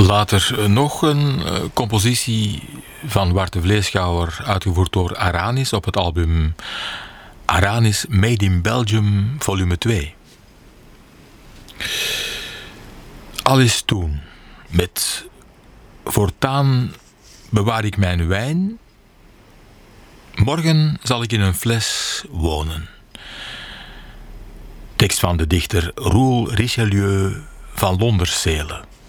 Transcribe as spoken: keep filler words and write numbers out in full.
Later nog een uh, compositie van Wart de Vleeschouwer, uitgevoerd door Aranis op het album Aranis Made in Belgium volume twee. Al is toen, met voortaan bewaar ik mijn wijn, morgen zal ik in een fles wonen. Tekst van de dichter Roel Richelieu van Londerzelen.